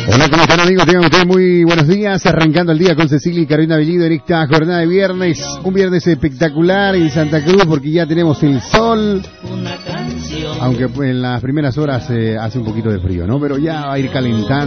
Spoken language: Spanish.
Hola, ¿cómo están, amigos? Tengan ustedes muy buenos días. Arrancando el día con Cecilia y Carolina Bellido en esta jornada de viernes. Un viernes espectacular en Santa Cruz porque ya tenemos el sol. Aunque en las primeras horas hace un poquito de frío, ¿no? Pero ya va a ir calentando.